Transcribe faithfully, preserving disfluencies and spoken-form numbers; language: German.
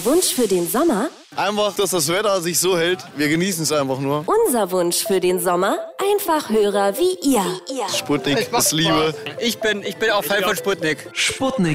Wunsch für den Sommer? Einfach, dass das Wetter sich so hält. Wir genießen es einfach nur. Unser Wunsch für den Sommer? Einfach Hörer wie ihr. Sputnik ist Liebe. Ich bin, ich bin auch Fan von Sputnik. Sputnik.